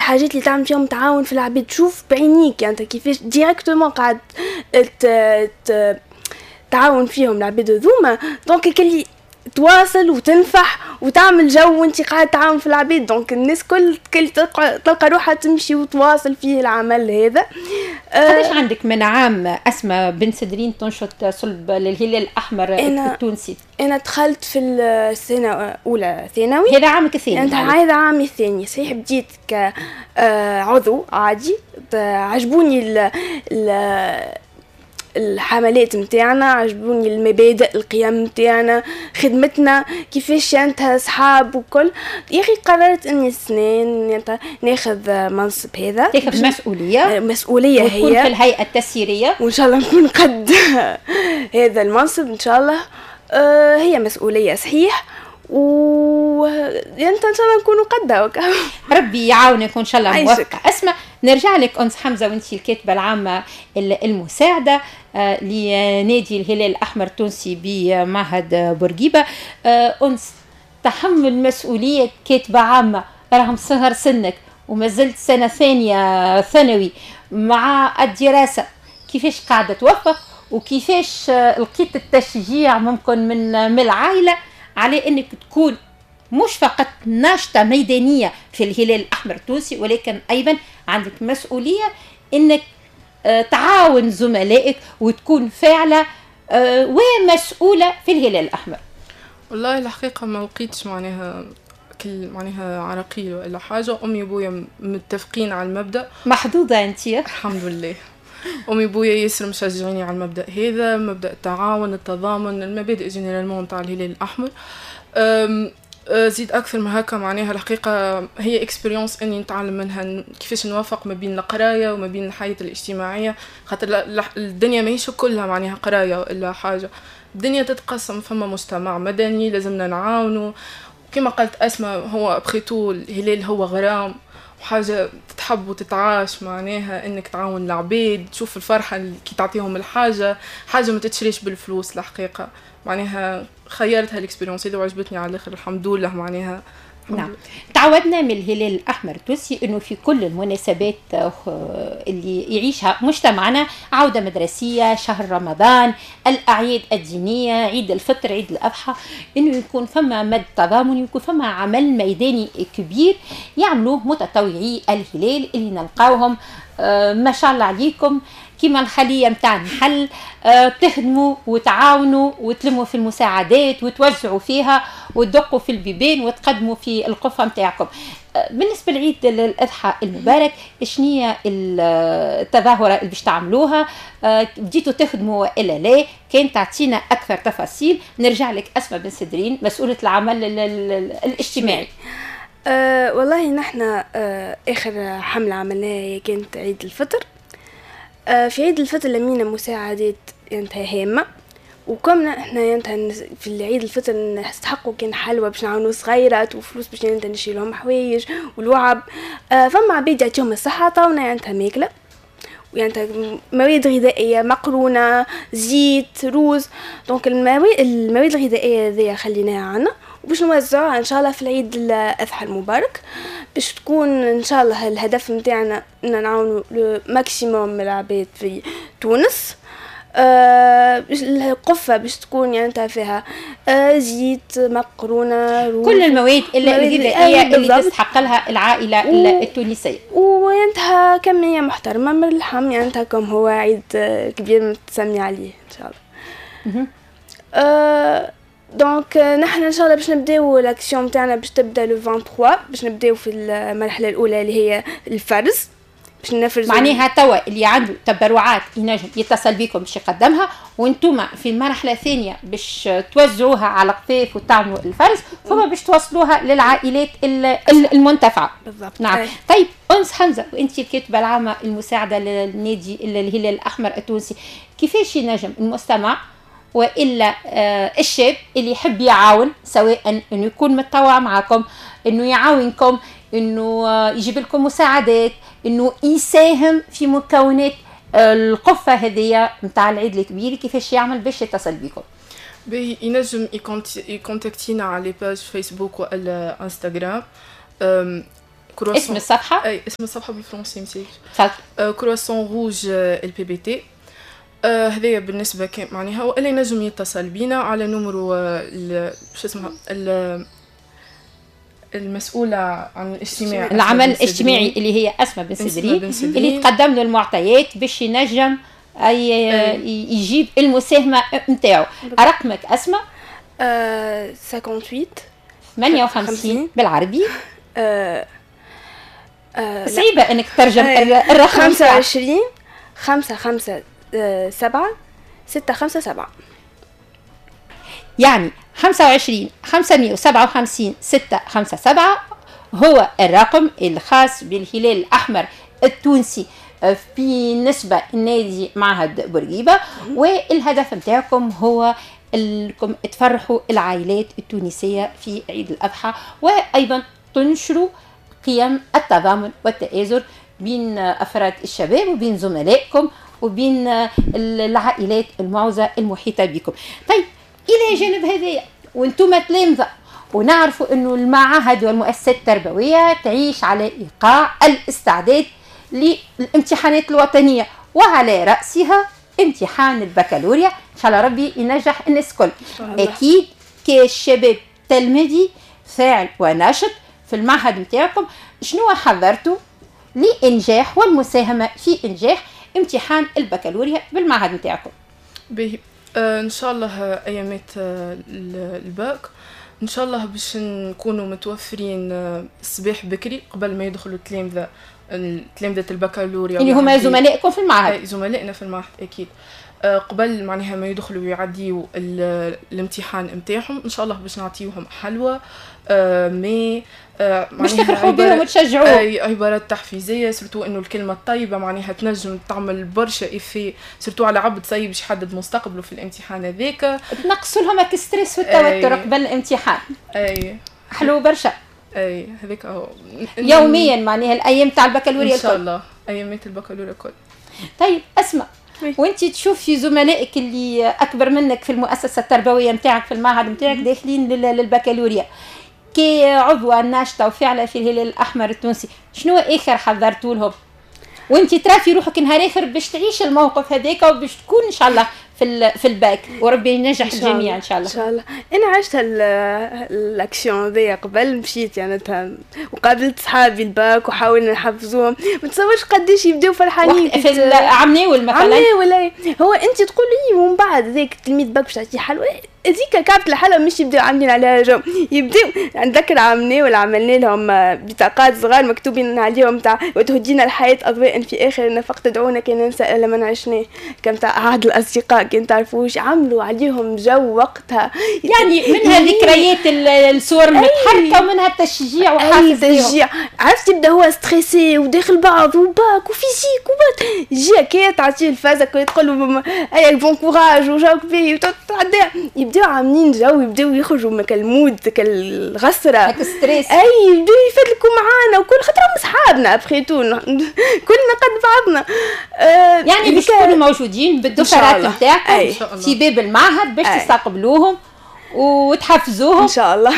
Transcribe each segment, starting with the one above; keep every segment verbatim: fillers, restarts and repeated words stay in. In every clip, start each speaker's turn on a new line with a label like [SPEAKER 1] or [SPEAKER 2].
[SPEAKER 1] الحاجات اللي تعمل فيهم تعاون في العباد، تشوف بعينيك انت كيفاش ديريكتومون قاعد تعاون فيهم العباد ذوما. دونك كلي تواصل وتنفح وتعمل جو وانت قاعد تعاون في العباد، دونك الناس كل كل تلقى, تلقى روحها تمشي وتواصل فيه العمل هذا.
[SPEAKER 2] قداش أه عندك من عام أسماء بن سدرين تنشط صلب للهلال الأحمر التونسي؟
[SPEAKER 1] أنا دخلت في السنة أولى ثانوي.
[SPEAKER 2] هذا عامك الثاني؟
[SPEAKER 1] أنت هذا عامي الثاني صحيح. بديت كعضو عادي، عجبوني ال ال الحملات متاعنا، عجبوني المبادئ القيم متاعنا، خدمتنا كيفاش انت صحاب وكل. يا اخي قررت اني السنين انت ناخذ منصب هذا،
[SPEAKER 2] تاخذ مسؤوليه
[SPEAKER 1] مسؤوليه هي
[SPEAKER 2] وتكون في الهيئه التسييريه،
[SPEAKER 1] وان شاء الله نكون قد هذا المنصب ان شاء الله. آه هي مسؤوليه صحيح، و انت ان شاء الله نكونوا قدها.
[SPEAKER 2] ربي يعاونك وان شاء الله موفقه. اسمع، نرجع لك أنس حمزه وانتي الكاتبه العامه المساعده آه لنادي الهلال الاحمر التونسي بمعهد بورقيبه. آه أنس، تحمل مسؤوليه كاتبه عامه رغم صغر سنك وما زلت سنه ثانيه ثانوي مع الدراسه، كيفاش قاعده توفق وكيفاش آه لقيت التشجيع ممكن من من العائله على انك تكون مش فقط ناشطة ميدانية في الهلال الأحمر التونسي، ولكن أيضا عندك مسؤولية إنك آه تعاون زملائك وتكون فاعلة آه ومسؤولة في الهلال الأحمر؟
[SPEAKER 3] والله الحقيقة ما لقيتش معناها كل معناها عراقيل ولا حاجة. أمي وبويا متفقين على المبدأ.
[SPEAKER 2] محظوظة أنت.
[SPEAKER 3] الحمد لله. أمي وبويا ياسر مشجعيني على المبدأ هذا، مبدأ التعاون التضامن، المبادئ جينيرالمون تاع الهلال الأحمر. زيد أكثر من هكا معناها الحقيقة هي إكسبيريونس إني نتعلم منها كيفاش نوافق ما بين القراية وما بين الحياة الاجتماعية، خاطر الدنيا ماهيش كلها معناها قراية إلا حاجة، الدنيا تتقسم، فما مجتمع مدني لازمنا نعاونوا. كما قلت أسماء، هو أبخيتو الهلال هو غرام وحاجة تتحب وتتعاش، معناها إنك تعاون العباد، تشوف الفرحة كي تعطيهم الحاجة، حاجة ما تتشريش بالفلوس الحقيقة. معناها خيرت هالاكسبيريونس هذه وعجبتني على الاخر الحمد لله. معناها
[SPEAKER 2] نعم، تعودنا من الهلال الأحمر التونسي أنه في كل المناسبات اللي يعيشها مجتمعنا، عودة مدرسية، شهر رمضان، الأعياد الدينية، عيد الفطر، عيد الأضحى، أنه يكون فما مد تضامن، يكون فما عمل ميداني كبير يعملوه متطوعي الهلال اللي نلقاوهم آه ما شاء الله عليكم كما الخلية متاع الحل، آه تخدموا وتعاونوا وتلموا في المساعدات وتوزعوا فيها وتدقوا في البيبان وتقدموا في القفة متاعكم. آه بالنسبة لعيد الأضحى المبارك، شنية التظاهرة اللي باش تعملوها؟ آه بديتوا تخدموا وإلا لا؟ كان تعطينا أكثر تفاصيل. نرجع لك أسماء بن سدرين مسؤولة العمل الاجتماعي.
[SPEAKER 1] أه والله نحن أه آخر حملة عملناها كانت عيد الفطر. أه في عيد الفطر لمينا مساعدات ينتهي هامة، وكمنا احنا ينتهي في العيد الفطر نستحقوا كان حلوة باش نعاونوا صغيرات وفلوس باش ينتهي نشيلهم حوايج ولعب. أه فما عباد يعطيهم الصحة طاونا ينتهي ماكلة وينتهي مواد غذائية مقرونة، زيت، روز. دونك المواد المواد الغذائية هذه خليناها عنا وباش نوزعوها ان شاء الله في العيد الاضحى المبارك، باش تكون ان شاء الله الهدف نتاعنا ان نعاونوا الماكسيموم من العباد في تونس. آه القفة باش تكون يعني فيها آه زيت، مقرونة، روز،
[SPEAKER 2] كل المواد الغذائية اللي تستحق لها العائلة و... التونسية،
[SPEAKER 1] وينتهى كمية محترمة من اللحم، ينتهى كم هو عيد كبير متسمي عليه ان شاء الله. آه دونك نحن ان شاء الله باش نبداو الاكسيون تاعنا باش تبدا لو ثلاثة وعشرين، باش نبداو في المرحله الاولى اللي هي الفرز، باش نفرزوا.
[SPEAKER 2] معناها توا اللي عنده تبرعات ينجم يتصل بكم باش يقدمها، وانتم في المرحله الثانيه باش توزعوها على قفاف وتعملوا الفرز، ثم باش توصلوها للعائلات المنتفعه.
[SPEAKER 1] بالضبط.
[SPEAKER 2] نعم. طيب أنس حمزه، وانت الكاتبه العامه المساعده للنادي الهلال الاحمر التونسي، كيفاش ينجم المستمع وإلا آه الشاب اللي يحب يعاون، سواء انه يكون متطوع معكم، انه يعاونكم، انه آه يجيب لكم مساعدات، انه يساهم في مكونات آه القفة هذه متاع العيد الكبير، كيفاش يعمل باش يتصل بكم؟
[SPEAKER 3] باهي ينجم يكونتاكتينا على باج فيسبوك ولا انستغرام.
[SPEAKER 2] اسم الصفحة؟
[SPEAKER 3] اي اسم الصفحة بالفرنسي نسيت.
[SPEAKER 2] تفضل.
[SPEAKER 3] كرواسون روج ال بي بي تي. هذايا بالنسبة كان معناها، واللي نجم يتصل بينا على نمرو شو اسمها المسؤولة عن الاجتماع
[SPEAKER 2] العمل الاجتماعي اللي هي أسماء بن سدرين، اللي تقدم له المعطيات باش ينجم أي يجيب المساهمة نتاعو. رقمك أسماء؟
[SPEAKER 1] أه ثمانية
[SPEAKER 2] ثمانية وخمسين بالعربي.
[SPEAKER 1] أه أه
[SPEAKER 2] صعيبة انك تترجم الرقم.
[SPEAKER 1] خمسة وعشرين خمسة خمسة سبعة ستة خمسة سبعة،
[SPEAKER 2] يعني خمسة وعشرين خمسمائة وسبعة وخمسين ستة خمسة سبعة هو الرقم الخاص بالهلال الأحمر التونسي بالنسبة لنادي معهد بورقيبة. والهدف متاعكم هو انكم تفرحوا العائلات التونسية في عيد الأضحى، وأيضا تنشروا قيم التضامن والتآزر بين أفراد الشباب وبين زملائكم وبين العائلات المعوزة المحيطة بكم. طيب إلى جانب هذا وانتم تلامذة ونعرفوا أنه المعاهد والمؤسسات التربوية تعيش على إيقاع الاستعداد للامتحانات الوطنية، وعلى رأسها امتحان البكالوريا. إن شاء الله ربي ينجح الناس الكل. أكيد كشباب تلميذي فاعل وناشط في المعهد متاعكم، شنو حضرتوا لإنجاح والمساهمة في إنجاح امتحان البكالوريا بالمعهد متاعكم؟
[SPEAKER 3] به آه إن شاء الله أيامات آه الباك إن شاء الله باش نكونوا متوفرين آه الصباح بكري قبل ما يدخلوا التلامذة تلامذة البكالوريا
[SPEAKER 2] اللي هما زملائكم في المعهد.
[SPEAKER 3] زملائنا في المعهد أكيد. آه قبل معناها ما يدخلوا ويعديوا الامتحان متاعهم إن شاء الله باش نعطيوهم حلوى آه مي آه
[SPEAKER 2] باش تفرحوا بهم وتشجعوهم.
[SPEAKER 3] اي عبارات تحفيزيه، سورتو انه الكلمه الطيبه معناها تنجم تعمل برشا افي، سورتو على عبد صايب باش يحدد مستقبله في الامتحان هذاك.
[SPEAKER 2] تنقصوا لهم الستريس والتوتر قبل الامتحان.
[SPEAKER 3] اي
[SPEAKER 2] حلو برشا.
[SPEAKER 3] اي هذاك هو
[SPEAKER 2] يوميا معناها الايام تاع البكالوريا الكل.
[SPEAKER 3] ان شاء الله ايامات البكالوريا الكل.
[SPEAKER 2] طيب اسمع، وانت تشوفي زملائك اللي اكبر منك في المؤسسه التربويه نتاعك في المعهد نتاعك داخلين للبكالوريا كعضوة ناشطة وفعلة في الهلال الأحمر التونسي، شنو آخر حضرتوا لهم؟ وانت ترى في روحك نهار آخر باش تعيش الموقف هذاك وباش تكون إن شاء الله في في الباك وربي ينجح الجميع إن شاء الله.
[SPEAKER 1] إن شاء الله. أنا عشت الأكسيون ذي قبل، مشيت يعني وقابلت صحابي الباك وحاولنا نحفظوهم، ما تصورش قديش يبداو فرحانين
[SPEAKER 2] في العمناول مثلا.
[SPEAKER 1] عمناول هو أنت تقولي ومن بعد ذاك تلميذ باك باش تعطيه حلوة هذيك كعبة الحلوة مش يبداو عاملين عليها جو، يبداو نذكر عملنا عملنا لهم بطاقات صغار مكتوبين عليهم تاع وتهدينا الحياة أضواء في آخر النفق تدعونا كي ننسى لما نعيشناه، كم تاع عهد الأصدقاء كي تعرفوش عملوا عليهم جو وقتها،
[SPEAKER 2] يعني منها ذكريات الصور المتحركة ومنها التشجيع وحافز
[SPEAKER 1] تشجيع. عرفت يبدا هو ستريسي وداخل بعض وباك وفيزيك وبات جي كي تعطيه الفازك وتقول له اي بون كوراج وجاوك بيه وتعدي، يبداو عاملين جو، يبداو يخرجوا من المود الغسرة
[SPEAKER 2] هاك ستريس.
[SPEAKER 1] اي يبداو يفدلكوا معانا وكل خاطرهم اصحابنا ابخيتو كلنا قد بعضنا.
[SPEAKER 2] آه يعني باش تكونوا موجودين بالدفرات نتاعكم في باب المعهد باش تستقبلوهم وتحفزوهم
[SPEAKER 1] ان شاء الله.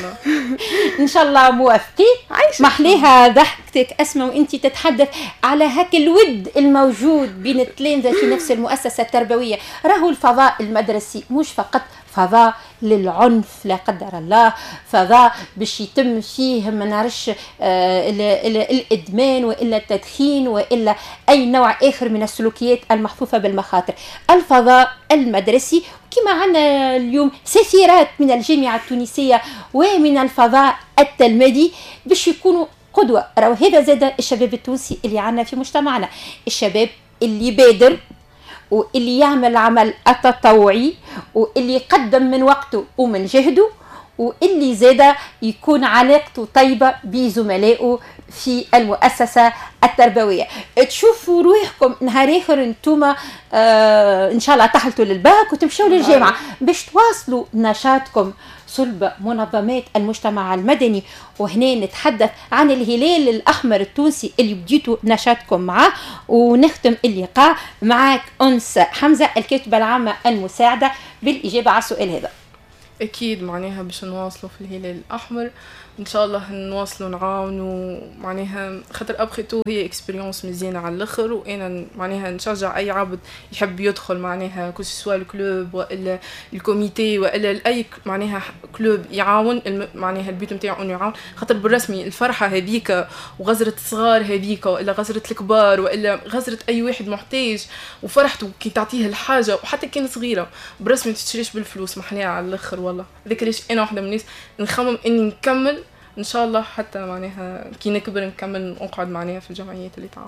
[SPEAKER 2] ان شاء الله موافقين. محليها ضحكتك اسمع وانت تتحدث على هاك الود الموجود بين التلامذه في نفس المؤسسه التربويه. راهو الفضاء المدرسي مش فقط فضاء للعنف لا قدر الله، فضاء باش يتم فيه ما نعرفش آه الادمان والا التدخين والا اي نوع اخر من السلوكيات المحفوفه بالمخاطر. الفضاء المدرسي كما عندنا اليوم سفيرات من الجامعه التونسيه ومن الفضاء التلميذي باش يكونوا قدوه. راهو هذا زاد الشباب التونسي اللي عندنا في مجتمعنا، الشباب اللي بادر واللي يعمل عمل التطوعي واللي يقدم من وقته ومن جهده واللي زاد يكون علاقته طيبة بزملائه في المؤسسة التربوية. تشوفوا روحكم نهار آخر انتوما آه إن شاء الله تحلتوا للباك وتمشوا للجامعة باش تواصلوا نشاطكم صلب منظمات المجتمع المدني. وهنا نتحدث عن الهلال الأحمر التونسي اللي بديتوا نشاطكم معه. ونختم اللقاء معك أنس حمزة الكاتبة العامة المساعدة بالإجابة على السؤال هذا.
[SPEAKER 3] أكيد معناها باش نواصلوا في الهلال الأحمر ان شاء الله نواصلوا نعاونوا معناها، خاطر ابخي تو هي اكسبيريونس مزيانه على الاخر، وانا معناها نشجع اي عبد يحب يدخل معناها كو سوا الكلوب والا الكوميتي والا اي معناها كلوب يعاون معناها البيت نتاعو انه يعاون، خاطر بالرسمي الفرحه هذيك وغزره الصغار هذيك والا غزره الكبار والا غزره اي واحد محتاج وفرحته كي تعطيه الحاجه وحتى كان صغيره بالرسمي ما تشريش بالفلوس، محليها على الاخر والله. هذاك ليش انا واحده من الناس نخمم اني نكمل ان شاء الله حتى معناها كي نكبر نكمل نقعد معناها في الجمعيات اللي تعاون.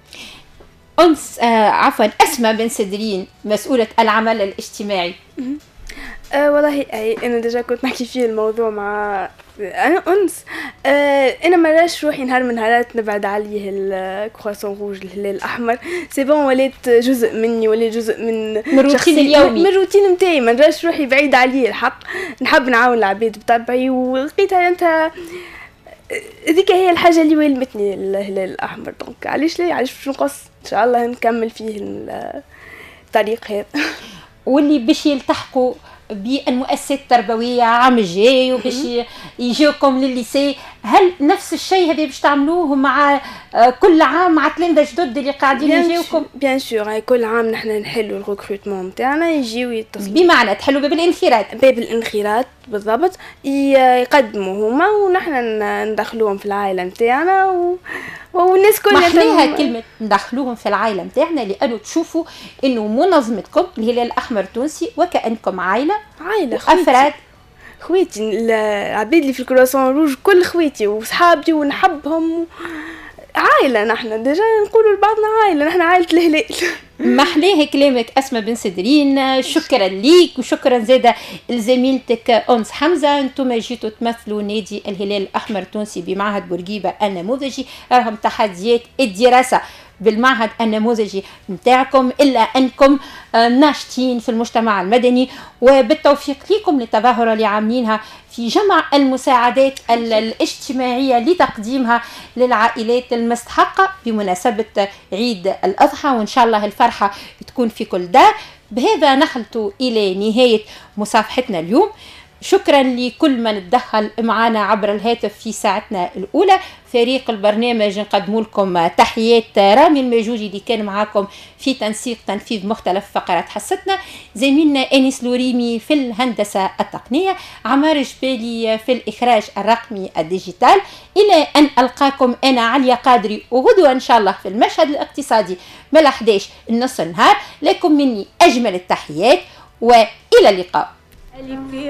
[SPEAKER 2] أنس آه عفوا أسماء بن سدرين مسؤولة العمل الاجتماعي.
[SPEAKER 1] أه والله أي أنا ديجا كنت نحكي فيه الموضوع مع أنا أنس. أه أنا مراش روحي نهار من نهارات نبعد عليه الكرواسون روج الهلال الأحمر، سي بون وليت جزء مني ولا جزء من
[SPEAKER 2] من الروتين اليومي،
[SPEAKER 1] من الروتين نتاعي، ما نراش روحي بعيد عليه الحق. نحب نعاون العباد بطبعي، ولقيتها أنت هذيك هي الحاجة اللي ولمتني الهلال الأحمر، دونك علاش ليه علاش باش نقص إن شاء الله نكمل فيه الطريق هذا.
[SPEAKER 2] واللي باش يلتحقوا بالمؤسسات التربويه عام الجاي وباش يجيوكم للليسي، هل نفس الشيء هذا باش تعملوه مع كل عام مع تلامذه جدد اللي قاعدين يجيوكم؟
[SPEAKER 1] بيان سور كل عام نحن نحلوا الريكروتمون نتاعنا، يجيو يتصلوا
[SPEAKER 2] بمعنى تحلوا باب الانخراط.
[SPEAKER 1] باب الانخراط بالضبط، يقدموا هما ونحن ندخلوهم في العائله نتاعنا و... والناس كلها
[SPEAKER 2] محليها كلمة ندخلوهم في العائلة متاعنا، لأنه تشوفوا إنه منظمتكم الهلال الأحمر التونسي وكأنكم عائلة
[SPEAKER 1] عائلة
[SPEAKER 2] أفراد
[SPEAKER 1] خويتي، العباد اللي في الكرواسون روج كل خويتي وصحابي ونحبهم، عائلة نحن ديجا نقولوا لبعضنا عائلة، نحن عائلة الهلال.
[SPEAKER 2] محليه كلامك أسماء بن سدرين، شكرا ليك وشكرا زادة لزميلتك أنس حمزة. انتم جيتوا تمثلوا نادي الهلال الأحمر التونسي بمعهد بورقيبة النموذجي، رغم تحديات الدراسة بالمعهد النموذجي متاعكم إلا أنكم ناشطين في المجتمع المدني، وبالتوفيق لكم للتظاهرة اللي عاملينها في جمع المساعدات الاجتماعية لتقديمها للعائلات المستحقة بمناسبة عيد الأضحى، وإن شاء الله الفرحة تكون في كل دار. بهذا نخلط إلى نهاية مصافحتنا اليوم. شكرا لكل من تدخل معنا عبر الهاتف في ساعتنا الأولى. فريق البرنامج نقدم لكم تحيات رامي الماجوجي اللي كان معاكم في تنسيق تنفيذ مختلف فقرات حصتنا، زميلنا أنيس لوريمي في الهندسة التقنية، عمار جبالي في الإخراج الرقمي الديجيتال. إلى أن ألقاكم أنا عليا قادري وغدوة إن شاء الله في المشهد الاقتصادي من إحدى عشر النص النهار. لكم مني أجمل التحيات وإلى اللقاء.